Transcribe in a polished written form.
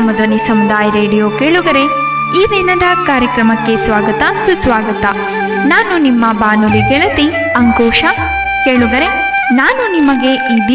ನಮ್ಮ ಧ್ವನಿ ಸಮುದಾಯ ರೇಡಿಯೋ ಕೇಳುಗರೆ, ಈ ದಿನದ ಕಾರ್ಯಕ್ರಮಕ್ಕೆ ಸ್ವಾಗತ ಸುಸ್ವಾಗತ. ನಾನು ನಿಮ್ಮ ಬಾನುಲಿ ಗೆಳತಿ ಅಂಕುಶ. ಕೇಳುಗರೆ, ನಾನು ನಿಮಗೆ ಈ